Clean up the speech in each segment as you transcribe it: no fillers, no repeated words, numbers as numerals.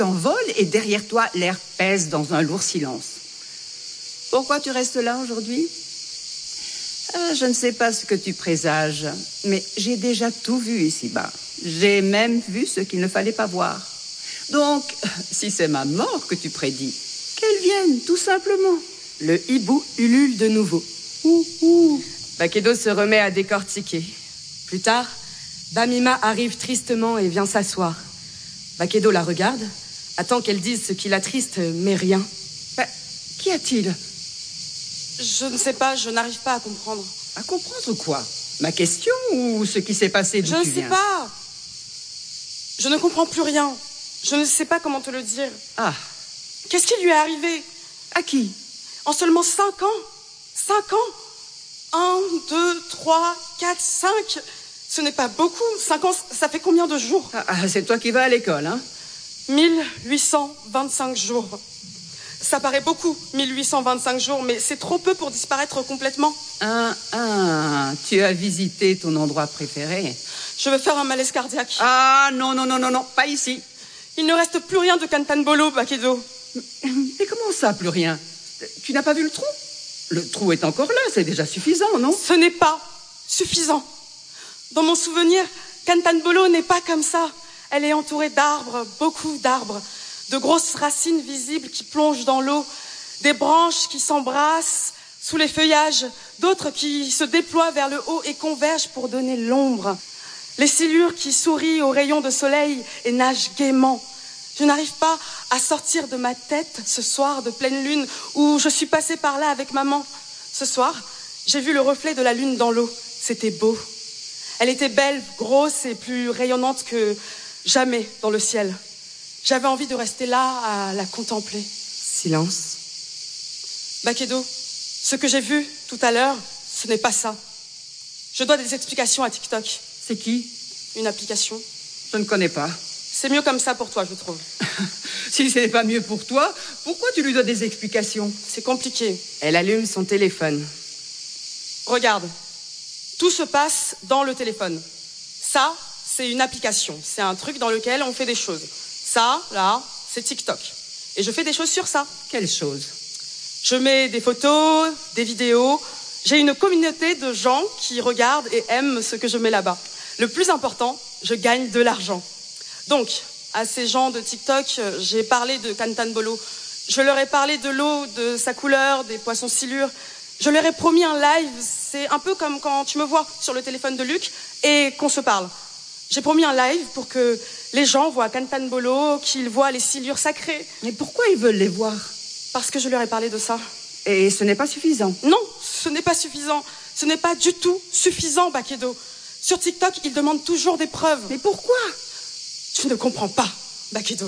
s'envole et derrière toi, l'air pèse dans un lourd silence. Pourquoi tu restes là aujourd'hui ? Je ne sais pas ce que tu présages, mais j'ai déjà tout vu ici-bas. J'ai même vu ce qu'il ne fallait pas voir. Donc, si c'est ma mort que tu prédis, qu'elle vienne, tout simplement. Le hibou ulule de nouveau. Ouh. Bakedo se remet à décortiquer. Plus tard, Bamima arrive tristement et vient s'asseoir. Bakedo la regarde, attend qu'elle dise ce qui l'attriste, mais rien. Qu'y a-t-il ? Je ne sais pas, je n'arrive pas à comprendre. À comprendre quoi ? Ma question ou ce qui s'est passé d'où tu viens ? Je ne sais pas. Je ne comprends plus rien. Je ne sais pas comment te le dire. Ah. Qu'est-ce qui lui est arrivé ? À qui ? En seulement 5 ans ? 5 ans ? 1, 2, 3, 4, 5. Ce n'est pas beaucoup. 5 ans, ça fait combien de jours ? C'est toi qui vas à l'école, hein ? 1825 jours. Ça paraît beaucoup, 1825 jours, mais c'est trop peu pour disparaître complètement. Tu as visité ton endroit préféré. Je veux faire un malaise cardiaque. Non, pas ici. Il ne reste plus rien de Kantanbolo, Bakedo. Mais comment ça, plus rien ? Tu n'as pas vu le trou ? Le trou est encore là, c'est déjà suffisant, non ? Ce n'est pas suffisant. Dans mon souvenir, Kantanbolo n'est pas comme ça. Elle est entourée d'arbres, beaucoup d'arbres. De grosses racines visibles qui plongent dans l'eau, des branches qui s'embrassent sous les feuillages, d'autres qui se déploient vers le haut et convergent pour donner l'ombre. Les silures qui sourient aux rayons de soleil et nagent gaiement. Je n'arrive pas à sortir de ma tête ce soir de pleine lune où je suis passée par là avec maman. Ce soir, j'ai vu le reflet de la lune dans l'eau. C'était beau. Elle était belle, grosse et plus rayonnante que jamais dans le ciel. J'avais envie de rester là à la contempler. Silence. Bakedo, ce que j'ai vu tout à l'heure, ce n'est pas ça. Je dois des explications à TikTok. C'est qui ? Une application. Je ne connais pas. C'est mieux comme ça pour toi, je trouve. Si ce n'est pas mieux pour toi, pourquoi tu lui donnes des explications ? C'est compliqué. Elle allume son téléphone. Regarde, tout se passe dans le téléphone. Ça, c'est une application. C'est un truc dans lequel on fait des choses. Ça, là, c'est TikTok. Et je fais des choses sur ça. Quelles choses ? Je mets des photos, des vidéos. J'ai une communauté de gens qui regardent et aiment ce que je mets là-bas. Le plus important, je gagne de l'argent. Donc, à ces gens de TikTok, j'ai parlé de Kantanbolo. Je leur ai parlé de l'eau, de sa couleur, des poissons silures. Je leur ai promis un live. C'est un peu comme quand tu me vois sur le téléphone de Luc et qu'on se parle. J'ai promis un live pour que les gens voient Kantanbolo, qu'ils voient les silures sacrées. Mais pourquoi ils veulent les voir ? Parce que je leur ai parlé de ça. Et ce n'est pas suffisant ? Non, ce n'est pas suffisant. Ce n'est pas du tout suffisant, Bakedo. Sur TikTok, ils demandent toujours des preuves. Mais pourquoi ? Tu ne comprends pas, Bakedo.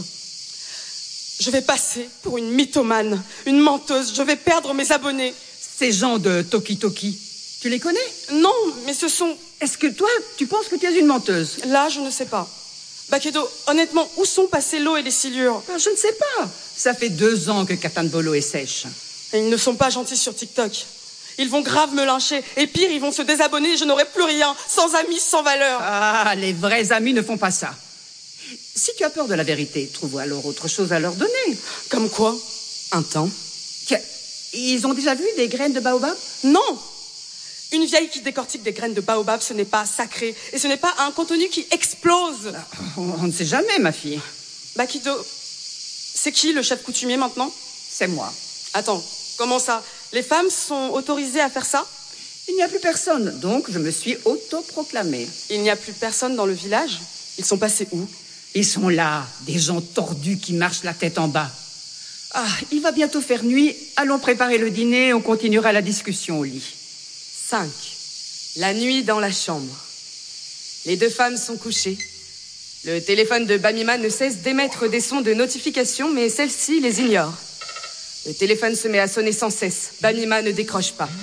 Je vais passer pour une mythomane, une menteuse. Je vais perdre mes abonnés. Ces gens de Toki Toki, tu les connais ? Non, mais ce sont... Est-ce que toi, tu penses que tu es une menteuse ? Là, je ne sais pas. Bakedo, honnêtement, où sont passées l'eau et les silures ? Je ne sais pas. Ça fait 2 ans que Kantanbolo est sèche. Et ils ne sont pas gentils sur TikTok. Ils vont grave me lyncher. Et pire, ils vont se désabonner. Je n'aurai plus rien. Sans amis, sans valeur. Les vrais amis ne font pas ça. Si tu as peur de la vérité, trouve alors autre chose à leur donner. Comme quoi ? Un temps. Tiens, ils ont déjà vu des graines de baobab ? Non ! Une vieille qui décortique des graines de baobab, ce n'est pas sacré. Et ce n'est pas un contenu qui explose. On ne sait jamais, ma fille. Bakedo, c'est qui le chef coutumier maintenant ? C'est moi. Attends, comment ça ? Les femmes sont autorisées à faire ça ? Il n'y a plus personne, donc je me suis autoproclamée. Il n'y a plus personne dans le village ? Ils sont passés où ? Ils sont là, des gens tordus qui marchent la tête en bas. Il va bientôt faire nuit. Allons préparer le dîner, on continuera la discussion au lit. 5. La nuit dans la chambre. Les 2 femmes sont couchées. Le téléphone de Bamima ne cesse d'émettre des sons de notification, mais celle-ci les ignore. Le téléphone se met à sonner sans cesse. Bamima ne décroche pas.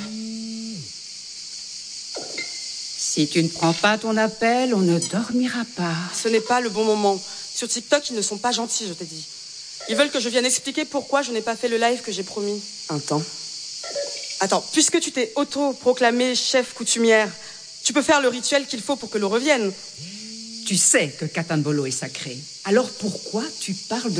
Si tu ne prends pas ton appel, on ne dormira pas. Ce n'est pas le bon moment. Sur TikTok, ils ne sont pas gentils, je t'ai dit. Ils veulent que je vienne expliquer pourquoi je n'ai pas fait le live que j'ai promis. Un temps. Attends, puisque tu t'es auto-proclamée chef coutumière, tu peux faire le rituel qu'il faut pour que l'eau revienne. Tu sais que Kantanbolo est sacré. Alors pourquoi tu parles de